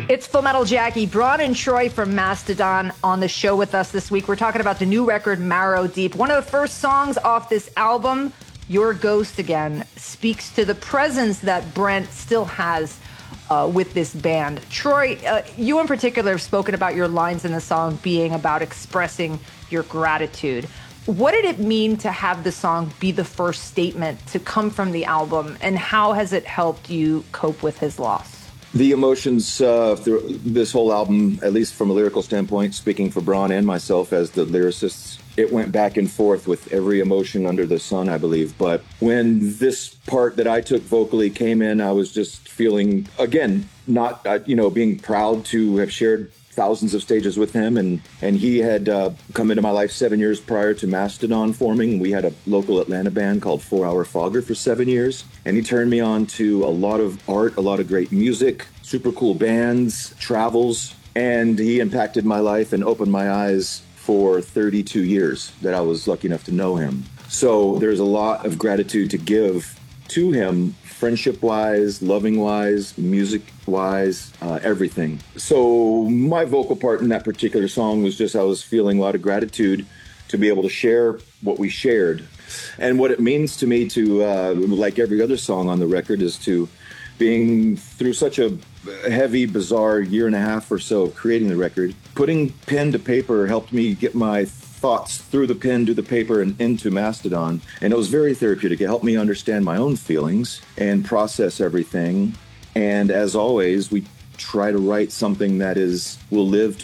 It's Full Metal Jackie, Braun and Troy from Mastodon on the show with us this week. We're talking about the new record, Marrow Deep. One of the first songs off this album, Your Ghost Again, speaks to the presence that Brent still has with this band. Troy, you in particular have spoken about your lines in the song being about expressing your gratitude. What did it mean to have the song be the first statement to come from the album, and how has it helped you cope with his loss? The emotions through this whole album, at least from a lyrical standpoint, speaking for Braun and myself as the lyricists, it went back and forth with every emotion under the sun, I believe. But when this part that I took vocally came in, I was just feeling, again, not, being proud to have shared thousands of stages with him, and he had come into my life 7 years prior to Mastodon forming. We had a local Atlanta band called 4 Hour Fogger for 7 years, and he turned me on to a lot of art, a lot of great music, super cool bands, travels, and he impacted my life and opened my eyes for 32 years that I was lucky enough to know him. So there's a lot of gratitude to give to him, friendship-wise, loving-wise, music-wise, everything. So my vocal part in that particular song was just I was feeling a lot of gratitude to be able to share what we shared. And what it means to me to, like every other song on the record, is to being through such a heavy, bizarre year and a half or so of creating the record, putting pen to paper helped me get my thoughts through the pen to the paper and into Mastodon. And it was very therapeutic. It helped me understand my own feelings and process everything. And as always, we try to write something that will live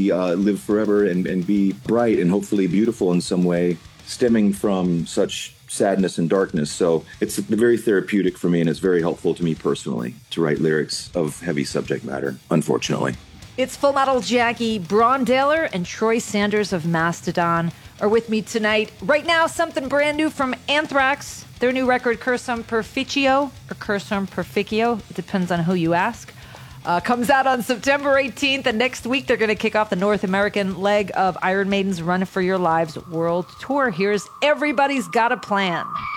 forever and be bright and hopefully beautiful in some way, stemming from such sadness and darkness. So it's very therapeutic for me, and it's very helpful to me personally to write lyrics of heavy subject matter, unfortunately. It's Full Metal Jackie. Braun Dailor and Troy Sanders of Mastodon are with me tonight. Right now, something brand new from Anthrax. Their new record, Cursum Perficio, or Cursum Perficio, it depends on who you ask, comes out on September 18th. And next week, they're going to kick off the North American leg of Iron Maiden's Run for Your Lives World Tour. Here's Everybody's Got a Plan.